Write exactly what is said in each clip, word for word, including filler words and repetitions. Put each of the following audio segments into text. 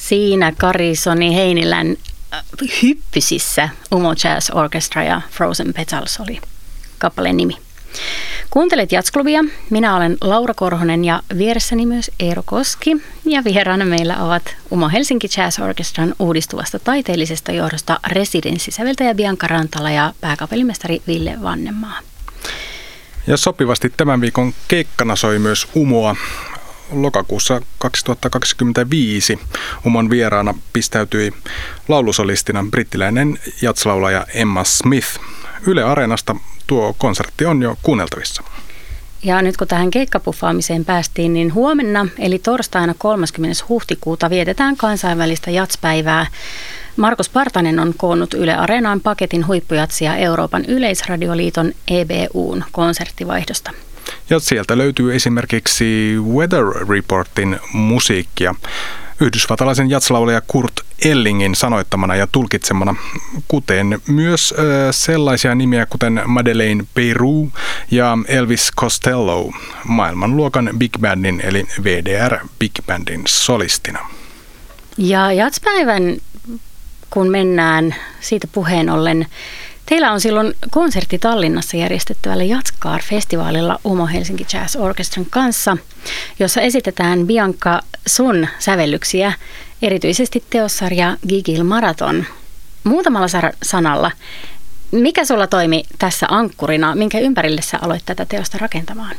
Siinä Kari Soni Heinilän hyppysissä Umo Jazz Orchestra ja Frozen Petals oli kappaleen nimi. Kuuntelet Jazzklubia. Minä olen Laura Korhonen ja vieressäni myös Eero Koski. Ja vieraana meillä ovat Umo Helsinki Jazz Orchestran uudistuvasta taiteellisesta johdosta residenssisäveltäjä Bianca Rantala ja pääkapellimestari Ville Vannemaa. Ja sopivasti tämän viikon keikkana soi myös Umoa. Lokakuussa kaksituhattakaksikymmentäviisi Umon vieraana pistäytyi laulusolistina brittiläinen jazzlaulaja Emma Smith. Yle Areenasta tuo konsertti on jo kuunneltavissa. Ja nyt kun tähän keikkapuffaamiseen päästiin, niin huomenna eli torstaina kolmaskymmenes huhtikuuta vietetään kansainvälistä jazzpäivää. Markus Partanen on koonnut Yle Areenaan paketin huippujatsia Euroopan yleisradioliiton E B U:n konserttivaihdosta. Ja sieltä löytyy esimerkiksi Weather Reportin musiikkia yhdysvaltalaisen jazzlaulaja Kurt Ellingin sanoittamana ja tulkitsemana, kuten myös äh, sellaisia nimiä kuten Madeleine Peyroux ja Elvis Costello maailmanluokan Big Bandin eli V D R Big Bandin solistina. Ja jazzpäivän, kun mennään siitä puheen ollen, teillä on silloin konsertti Tallinnassa järjestettävällä Jazzkaar-festivaalilla Umo Helsinki Jazz Orchestran kanssa, jossa esitetään Bianca sun sävellyksiä, erityisesti teossarja Gigil Marathon. Muutamalla sanalla, mikä sulla toimi tässä ankkurina, minkä ympärille sä aloit tätä teosta rakentamaan?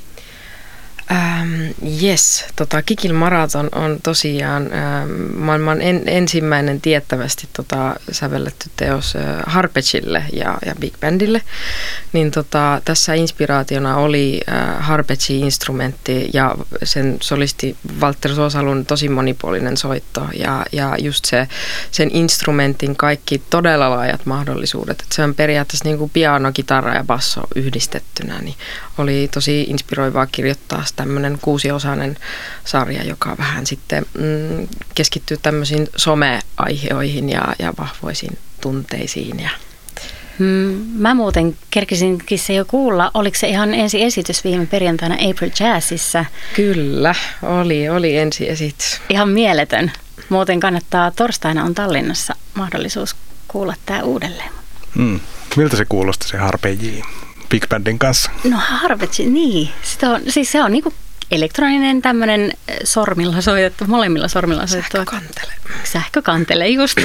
Ähm, yes, tota, Gigil Marathon on tosiaan ähm, maailman en, ensimmäinen tiettävästi tota, sävelletty teos äh, Harpegille ja, ja Big Bandille. Niin, tota, tässä inspiraationa oli äh, Harpeggi-instrumentti ja sen solisti Walter Sosalun tosi monipuolinen soitto ja, ja just se, sen instrumentin kaikki todella laajat mahdollisuudet. Et se on periaatteessa niin kuin piano, kitara ja basso yhdistettynä, niin oli tosi inspiroivaa kirjoittaa tämmöinen kuusiosainen sarja, joka vähän sitten mm, keskittyy tämmöisiin someaiheoihin ja, ja vahvoisiin tunteisiin. Ja. Hmm, mä muuten kerkisinkin se jo kuulla. Oliko se ihan ensi esitys viime perjantaina April Jazzissa? Kyllä, oli, oli ensi esitys. Ihan mieletön. Muuten kannattaa, torstaina on Tallinnassa mahdollisuus kuulla tää uudelleen. Hmm. Miltä se kuulosti se Harpeggi Big Bandin kanssa? No Harpeggi, niin. Sitä on, siis se on niinku elektroninen tämmöinen sormilla soitettu, molemmilla sormilla soitettu. Sähkökantele. Sähkökantele, just.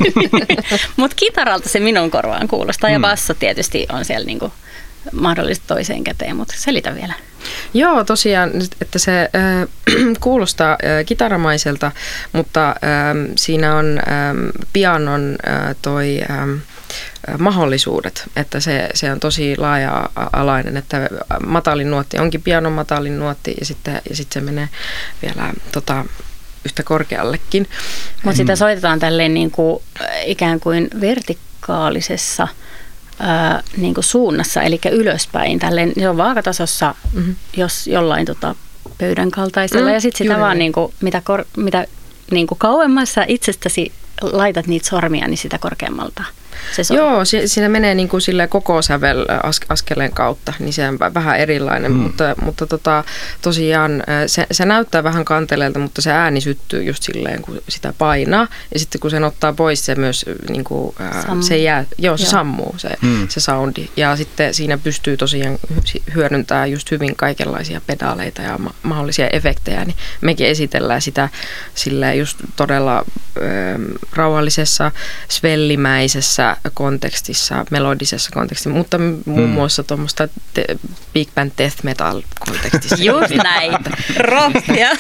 Mutta kitaralta se minun korvaan kuulostaa ja basso tietysti on siellä niinku mahdollisesti toiseen käteen, mutta selitä vielä. Joo, tosiaan, että se äh, kuulostaa äh, kitaramaiselta, mutta äh, siinä on äh, pianon äh, toi äh, mahdollisuudet, että se, se on tosi laaja-alainen, että matalin nuotti onkin pianon matalin nuotti ja sitten, ja sitten se menee vielä tota, yhtä korkeallekin. Mutta sitä soitetaan tälleen niin kuin, ikään kuin vertikaalisessa ää, niin kuin suunnassa, eli ylöspäin. Tälleen, se on vaakatasossa, mm-hmm. jos jollain tota, pöydän kaltaisella, mm, ja sitten sitä kyllä. vaan niin kuin, mitä, kor, mitä niin kuin kauemmassa itsestäsi laitat niitä sormia, niin sitä korkeammalta. Joo, siinä menee niin kuin sille koko sävel askeleen kautta, niin se on vähän erilainen, mm. mutta, mutta tota, tosiaan se, se näyttää vähän kanteleelta, mutta se ääni syttyy just silleen, kun sitä painaa. Ja sitten kun sen ottaa pois, se myös niin kuin, se jää, joo, se joo. sammuu se, mm. se soundi. Ja sitten siinä pystyy tosiaan hyödyntämään just hyvin kaikenlaisia pedaaleita ja ma- mahdollisia efektejä. Niin mekin esitellään sitä silleen just todella äh, rauhallisessa, svellimäisessä kontekstissa, melodisessa kontekstissa, mutta muun muassa tuommoista te- Big Band Death Metal kontekstissa. Just näin. Rock ja,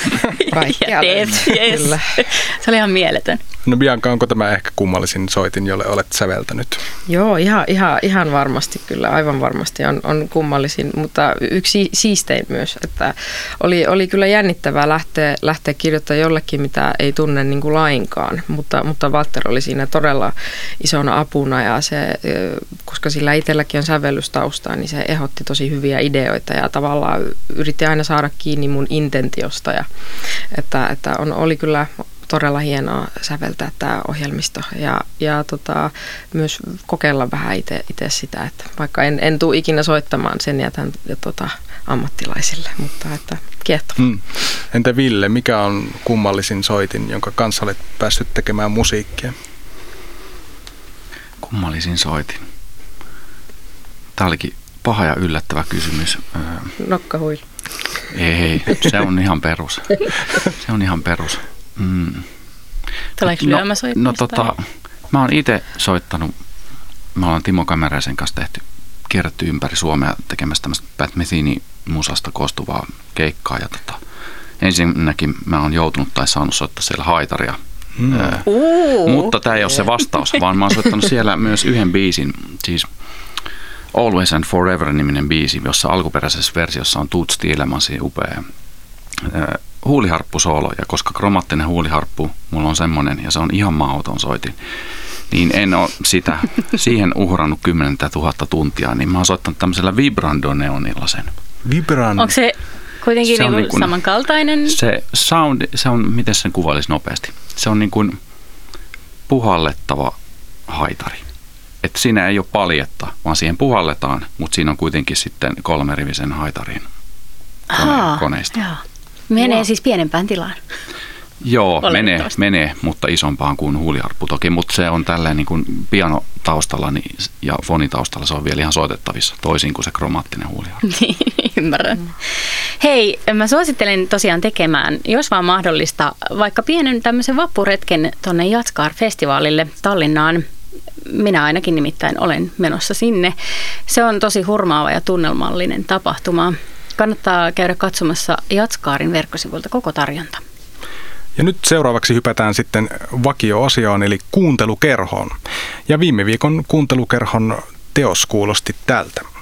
ja death. Yes. Se oli ihan mieletön. No Bianca, onko tämä ehkä kummallisin soitin, jolle olet säveltänyt? Joo, ihan, ihan, ihan varmasti kyllä, aivan varmasti on, on kummallisin, mutta yksi siistein myös, että oli, oli kyllä jännittävää lähteä, lähteä kirjoittamaan jollekin, mitä ei tunne niin kuin lainkaan, mutta, mutta Walter oli siinä todella isona apuna ja se, koska sillä itselläkin on sävellystaustaa, niin se ehdotti tosi hyviä ideoita ja tavallaan yritti aina saada kiinni mun intentiosta ja että, että on, oli kyllä todella hienoa säveltää tämä ohjelmisto ja, ja tota, myös kokeilla vähän itse sitä, että vaikka en, en tule ikinä soittamaan sen, jätän ja tota, ammattilaisille, mutta että kiehtova. Mm. Entä Ville, mikä on kummallisin soitin, jonka kanssa olet päässyt tekemään musiikkia? Kummallisin soitin. Tämä olikin paha ja yllättävä kysymys. Nokkahuilu. Ei, se on ihan perus. Se on ihan perus. Mm. Tuleeko no, lyömäsoittimista? No tota, mä oon itse soittanut, me ollaan Timo Kämäräisen kanssa tehty, kierretty ympäri Suomea tekemässä tämmöistä Pat Metheny-musasta koostuvaa keikkaa. Ja tota, ensinnäkin mä oon joutunut tai saanut soittaa siellä haitaria. Mm. Öö, uh. Mutta tämä ei ole se vastaus, vaan mä oon soittanut siellä myös yhden biisin, siis Always and Forever-niminen biisi, jossa alkuperäisessä versiossa on Toots Thielemannsin upea öö, huuliharppusoolo. Ja koska kromaattinen huuliharppu mulla on semmoinen, ja se on ihan mahdoton soitin, niin en ole sitä, siihen uhrannut kymmentä tuhatta tuntia, niin mä oon soittanut tämmöisellä vibrandoneonilla sen. Vibrando. Onko se kuitenkin se niin niin kuin, samankaltainen? Se sound, se on, miten sen kuvailisi nopeasti? Se on niin kuin puhallettava haitari. Että siinä ei ole paljetta, vaan siihen puhalletaan, mutta siinä on kuitenkin sitten kolmerivisen haitarin kone, koneista. Joo. Menee Wow. siis pienempään tilaan. Joo, menee, menee, mutta isompaan kuin huuliharppu toki, mutta se on tälleen niin kuin piano taustalla niin, ja fonitaustalla se on vielä ihan soitettavissa, toisin kuin se kromaattinen huuliharppu. Ymmärrän. Mm. Hei, mä suosittelen tosiaan tekemään, jos vaan mahdollista, vaikka pienen tämmöisen vappuretken tonne Jatskaar-festivaalille Tallinnaan. Minä ainakin nimittäin olen menossa sinne. Se on tosi hurmaava ja tunnelmallinen tapahtuma. Kannattaa käydä katsomassa Jatskaarin verkkosivuilta koko tarjonta. Ja nyt seuraavaksi hypätään sitten vakioasiaan eli kuuntelukerhoon. Ja viime viikon kuuntelukerhon teos kuulosti tältä.